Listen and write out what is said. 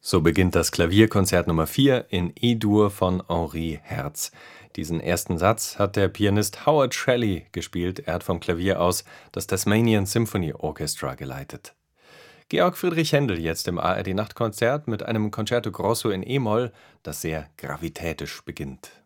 So beginnt das Klavierkonzert Nummer 4 in E-Dur von Henri Herz. Diesen ersten Satz hat der Pianist Howard Shelley gespielt. Er hat vom Klavier aus das Tasmanian Symphony Orchestra geleitet. Georg Friedrich Händel jetzt im ARD Nachtkonzert mit einem Concerto Grosso in E-Moll, das sehr gravitätisch beginnt.